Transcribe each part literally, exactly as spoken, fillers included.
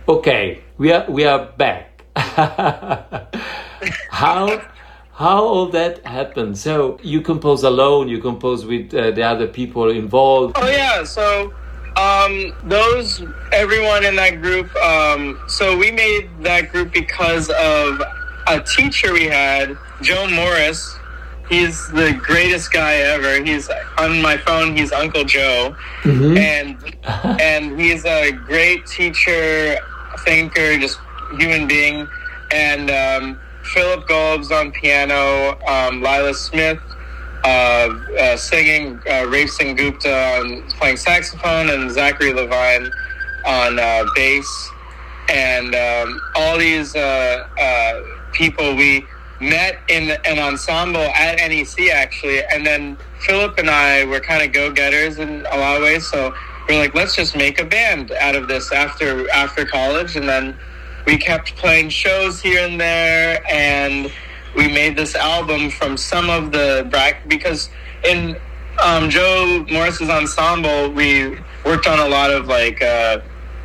Okay, we are we are back. how how all that happened? So you compose alone, you compose with uh, the other people involved. Oh yeah, so um, those everyone in that group. Um, so we made that group because of a teacher we had, Joe Morris. He's the greatest guy ever. He's on my phone. He's Uncle Joe, mm-hmm. and and he's a great teacher, thinker, just human being. And um, Philip Golub's on piano, um, Lila Smith uh, uh, singing, uh, Rafe Singh Gupta on playing saxophone, and Zachary Levine on uh, bass. And um, all these uh, uh, people we met in an ensemble at N E C actually, and then Philip and I were kind of go-getters in a lot of ways, so we're like, let's just make a band out of this after after college. And then we kept playing shows here and there, and we made this album from some of the brack because in um, Joe Morris's ensemble we worked on a lot of like uh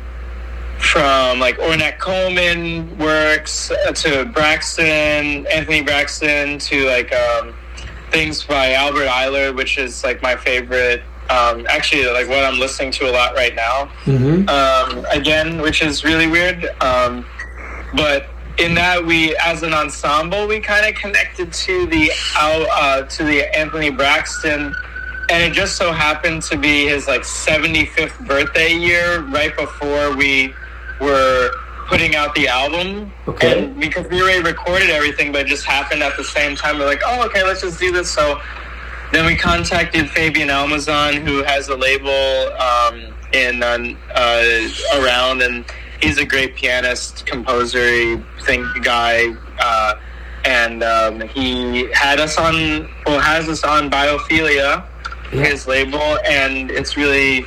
from like Ornette Coleman works to Braxton, Anthony Braxton, to like um, things by Albert Eiler, which is like my favorite. Um, actually, like what I'm listening to a lot right now. Mm-hmm. Um, again, which is really weird. Um, but in that, we as an ensemble, we kind of connected to the uh, to the Anthony Braxton. And it just so happened to be his like seventy-fifth birthday year, right before we were putting out the album. Okay. And because we already recorded everything, but it just happened at the same time. We're like, oh, okay, let's just do this. So then we contacted Fabian Almazan, who has a label um, in uh, around, and he's a great pianist, composer, think guy. Uh, and um, he had us on, well, has us on Biophilia, yeah. his label, and it's really,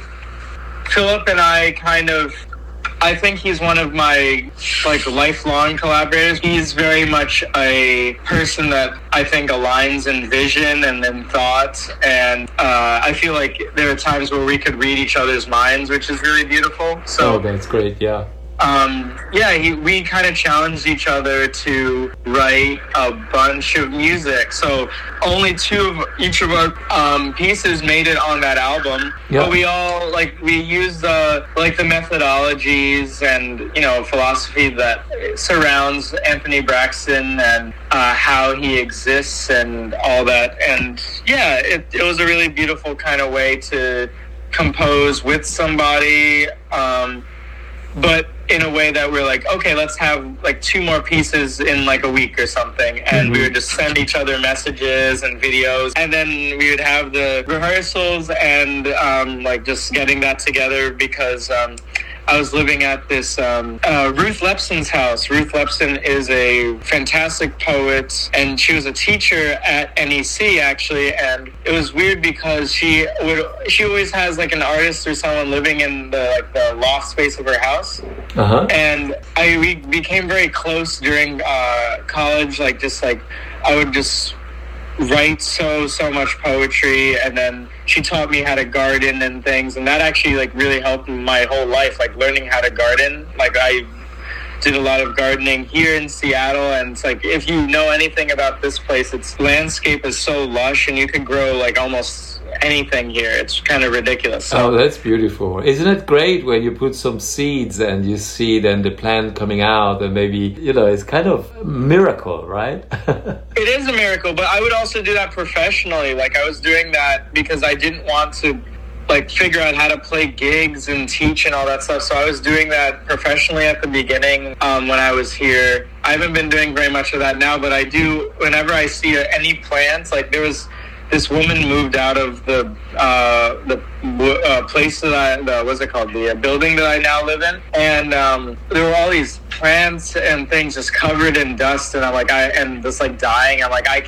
Philip and I kind of, I think he's one of my like lifelong collaborators. He's very much a person that I think aligns in vision and in thought, and uh, I feel like there are times where we could read each other's minds, which is really beautiful. So oh, that's great, yeah. Um, yeah, he, we kind of challenged each other to write a bunch of music. So only two of each of our um, pieces made it on that album. Yep. But we all, like, we used the, like, the methodologies and, you know, philosophy that surrounds Anthony Braxton and uh, how he exists and all that. And, yeah, it, it was a really beautiful kind of way to compose with somebody, um, but in a way that we're like, okay, let's have like two more pieces in like a week or something. And mm-hmm. we would just send each other messages and videos. And then we would have the rehearsals and um, like just getting that together because um, I was living at this um, uh, Ruth Lepson's house. Ruth Lepson is a fantastic poet, and she was a teacher at N E C actually. And it was weird because she would she always has like an artist or someone living in the like the loft space of her house. Uh-huh. And I we became very close during uh, college. Like just like I would just write so so much poetry, and then she taught me how to garden and things, and that actually like really helped my whole life, like learning how to garden. Like I did a lot of gardening here in Seattle, and it's like if you know anything about this place, its landscape is so lush and you could grow like almost anything here. It's kind of ridiculous. So. Oh, that's beautiful. Isn't it great when you put some seeds and you see then the plant coming out, and maybe, you know, it's kind of a miracle, right? It is a miracle, but I would also do that professionally. Like I was doing that because I didn't want to like figure out how to play gigs and teach and all that stuff. So I was doing that professionally at the beginning um, when I was here. I haven't been doing very much of that now, but I do whenever I see any plants. Like there was this woman moved out of the uh, the uh, place that I, the, what's it called, the uh, building that I now live in, and um, there were all these plants and things just covered in dust, and I'm like, I and just like dying. I'm like, I,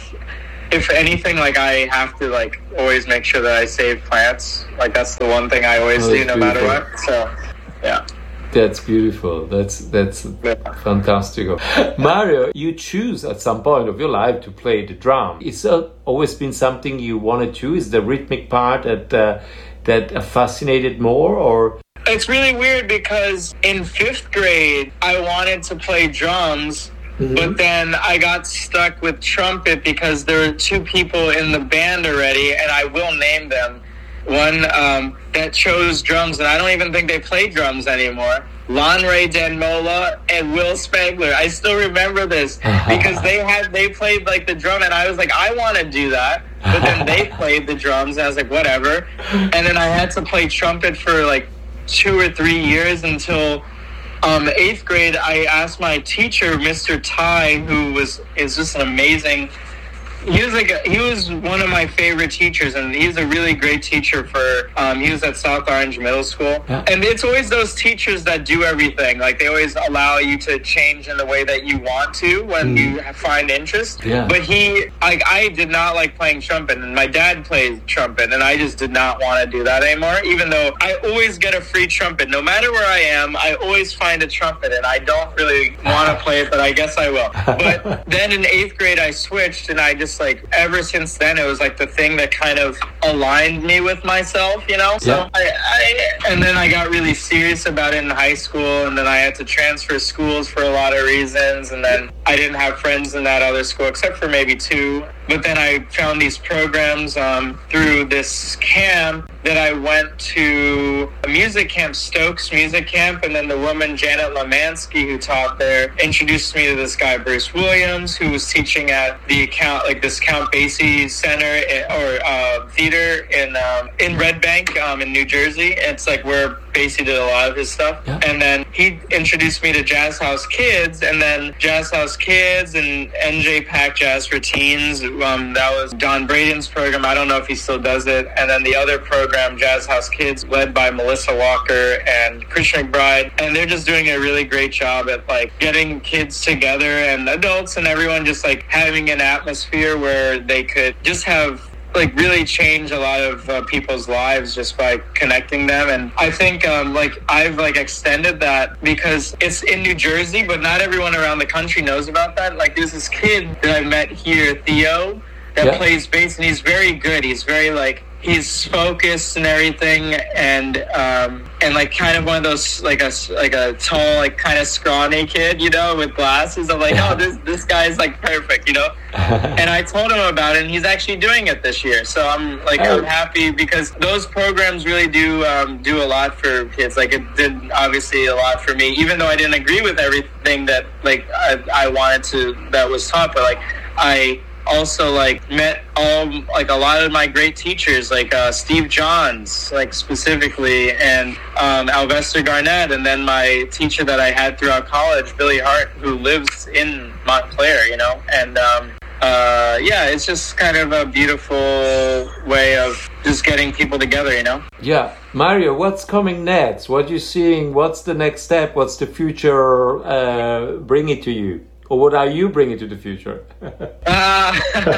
if anything, like I have to like always make sure that I save plants. Like that's the one thing I always oh, do, no beautiful. matter what. So, yeah. That's beautiful. That's that's yeah. fantastic. Mario, you choose at some point of your life to play the drum. It's uh, always been something you wanted to. Is the rhythmic part that uh, that fascinated more, or? it's really weird because in fifth grade, I wanted to play drums, mm-hmm. but then I got stuck with trumpet because there were two people in the band already, and I will name them. One um, that chose drums, and I don't even think they play drums anymore. Lon Ray Danmola and Will Spangler. I still remember this because they had they played like the drum, and I was like, I want to do that. But then they played the drums, and I was like, whatever. And then I had to play trumpet for like two or three years until um, eighth grade. I asked my teacher, Mister Ty, who was is just an amazing. He was like a, he was one of my favorite teachers, and he's a really great teacher for. Um, he was at South Orange Middle School, yeah. And it's always those teachers that do everything. Like they always allow you to change in the way that you want to when mm. you find interest. Yeah. But he, like, I did not like playing trumpet, and my dad plays trumpet, and I just did not want to do that anymore. Even though I always get a free trumpet, no matter where I am, I always find a trumpet, and I don't really want to play it, but I guess I will. But then in eighth grade, I switched, and I just. Like ever since then, it was like the thing that kind of aligned me with myself, you know. So yeah. I, I, and then I got really serious about it in high school, and then I had to transfer schools for a lot of reasons, and then I didn't have friends in that other school except for maybe two. But then I found these programs um, through this camp that I went to a music camp, Stokes Music Camp, and then the woman Janet Lemansky who taught there introduced me to this guy Bruce Williams, who was teaching at the account like this Count Basie Center or uh, theater in um, in Red Bank um, in New Jersey. It's like where Basie did a lot of his stuff. Yeah. And then he introduced me to Jazz House Kids, and then Jazz House Kids and N J Pack Jazz for Teens. Um, that was Don Braden's program. I don't know if he still does it. And then the other program, Jazz House Kids, led by Melissa Walker and Christian McBride. And they're just doing a really great job at like getting kids together and adults and everyone just like having an atmosphere where they could just have like really change a lot of uh, people's lives just by connecting them. And I think um, like I've like extended that because it's in New Jersey, but not everyone around the country knows about that. Like there's this kid that I met here, Theo, that yeah. plays bass, and he's very good. He's very like he's focused and everything, and um, and like kind of one of those like a like a tall like kind of scrawny kid, you know, with glasses. I'm like, oh, this this guy's like perfect, you know. And I told him about it, and he's actually doing it this year. So I'm like oh. I'm happy because those programs really do um, do a lot for kids. Like it did obviously a lot for me, even though I didn't agree with everything that like I, I wanted to that was taught, but like I. also like met all like a lot of my great teachers like uh, Steve Johns like specifically and um, Alvester Garnett, and then my teacher that I had throughout college, Billy Hart, who lives in Montclair, you know, and um, uh, yeah, it's just kind of a beautiful way of just getting people together, you know. Yeah, Mario, what's coming next? What are you seeing? What's the next step? What's the future uh, bringing to you? Or what are you bringing to the future? uh,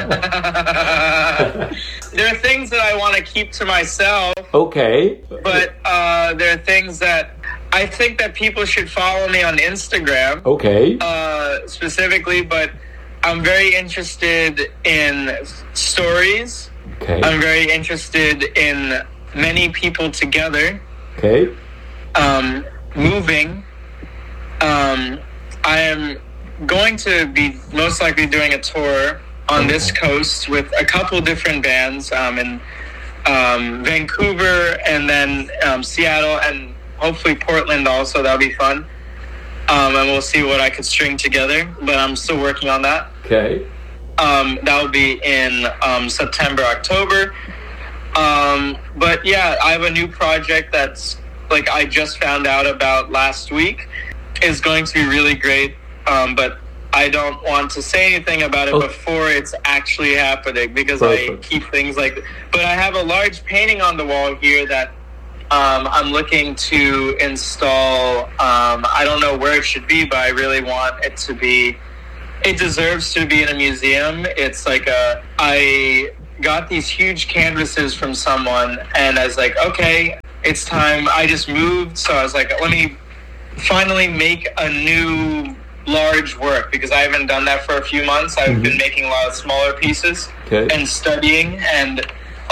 there are things that I want to keep to myself. Okay. But uh, there are things that I think that people should follow me on Instagram. Okay. Uh, specifically, but I'm very interested in stories. Okay. I'm very interested in many people together. Okay. Um, moving. Um, I am... going to be most likely doing a tour on this coast with a couple different bands um, in um, Vancouver and then um, Seattle and hopefully Portland also. That'll be fun. Um, and we'll see what I could string together, but I'm still working on that. Okay. Um, that will be in um, September, October. Um, but yeah, I have a new project that's like I just found out about last week. It's going to be really great. Um, but I don't want to say anything about it oh. before it's actually happening because Perfect. I keep things like that. But I have a large painting on the wall here that um, I'm looking to install. Um, I don't know where it should be, but I really want it to be, it deserves to be in a museum. It's like a, I got these huge canvases from someone and I was like, okay, it's time. I just moved. So I was like, let me finally make a new large work because I haven't done that for a few months. I've mm-hmm. been making a lot of smaller pieces okay. and studying, and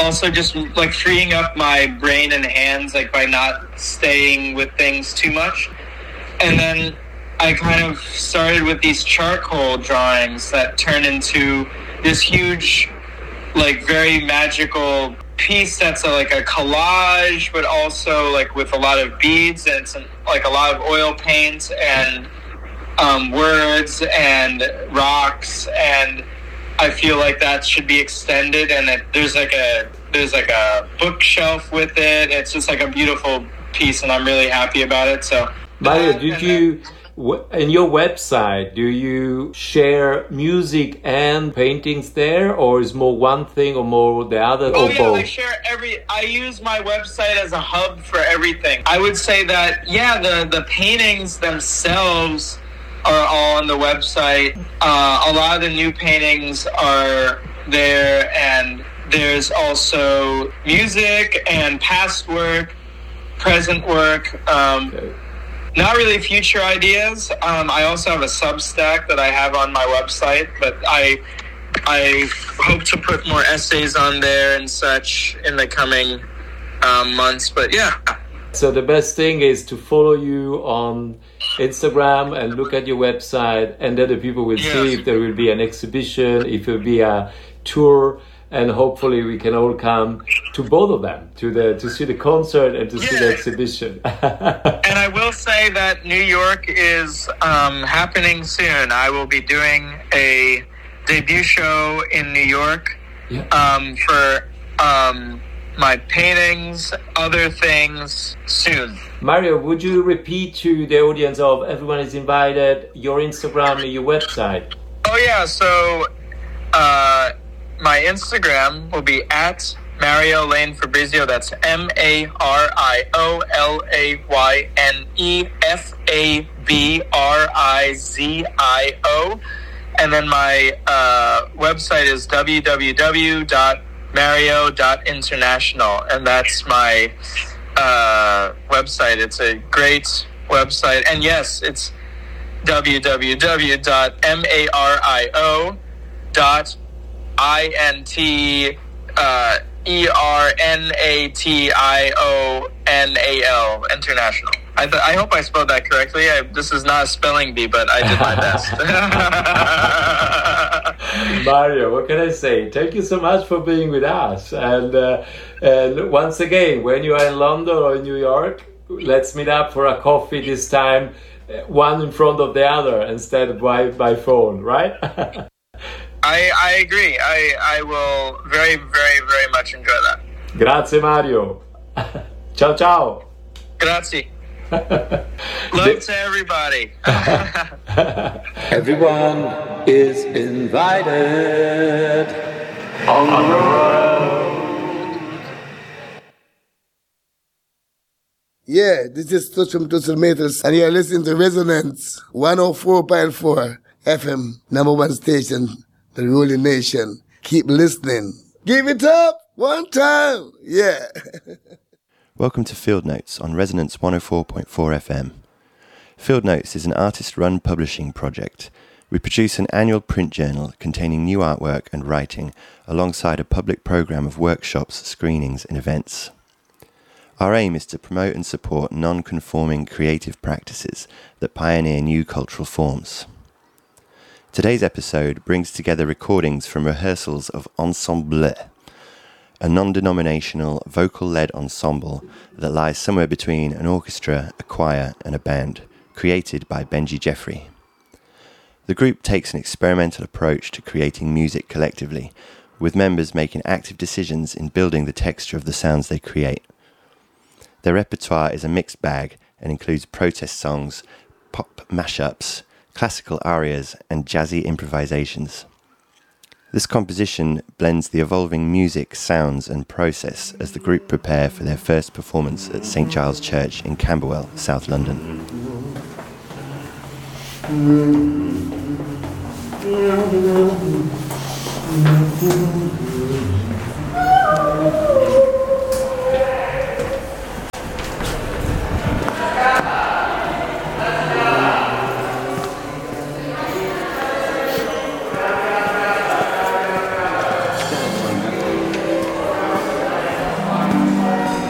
also just like freeing up my brain and hands, like by not staying with things too much. And then I kind of started with these charcoal drawings that turn into this huge, like very magical piece that's a, like a collage, but also like with a lot of beads, and it's like a lot of oil paint and um, words and rocks, and I feel like that should be extended, and it, there's like a there's like a bookshelf with it. It's just like a beautiful piece, and I'm really happy about it. So Mario, did you in your website, do you share music and paintings there, or is more one thing or more the other, oh, or yeah, both? I share every. I use my website as a hub for everything. I would say that yeah, the the paintings themselves are all on the website. Uh, a lot of the new paintings are there, and there's also music and past work, present work. Um, okay. Not really future ideas. Um, I also have a Substack that I have on my website, but I I hope to put more essays on there and such in the coming um, months. But yeah. So the best thing is to follow you on Instagram and look at your website, and then the people will yes. see if there will be an exhibition, if it will be a tour, and hopefully we can all come to both of them, to the to see the concert and to yeah. see the exhibition. And I will say that New York is um, happening soon. I will be doing a debut show in New York yeah. um, for um, my paintings, other things soon. Mario, would you repeat to the audience of Everyone is Invited your Instagram and your website? Oh yeah, so uh, my Instagram will be at Mario Lane Fabrizio. That's M A R I O L A Y N E F A B R I Z I O. And then my uh, website is w w w dot mario dot international, and that's my uh, website. It's a great website. And yes, it's w w w dot mario dot I N T uh, E R N A T I O N A L, international. I, th- I hope I spelled that correctly. I, this is not a spelling bee, but I did my best. Mario, what can I say? Thank you so much for being with us. And, uh, and once again, when you are in London or in New York, let's meet up for a coffee this time, one in front of the other instead of by, by phone, right? I, I agree. I, I will very, very, very much enjoy that. Grazie, Mario. Ciao, ciao. Grazie. Love to everybody. Everyone is invited on the road. Yeah, this is Touch from Tussle Meters, and you're listening to Resonance one oh four point four F M, number one station, the ruling nation. Keep listening. Give it up one time. Yeah. Welcome to Field Notes on Resonance one oh four point four F M. Field Notes is an artist-run publishing project. We produce an annual print journal containing new artwork and writing alongside a public programme of workshops, screenings and events. Our aim is to promote and support non-conforming creative practices that pioneer new cultural forms. Today's episode brings together recordings from rehearsals of Ensemble, a non-denominational, vocal-led ensemble that lies somewhere between an orchestra, a choir and a band, created by Benji Jeffrey. The group takes an experimental approach to creating music collectively, with members making active decisions in building the texture of the sounds they create. Their repertoire is a mixed bag and includes protest songs, pop mashups, classical arias and jazzy improvisations. This composition blends the evolving music, sounds and process as the group prepare for their first performance at Saint Giles Church in Camberwell, South London.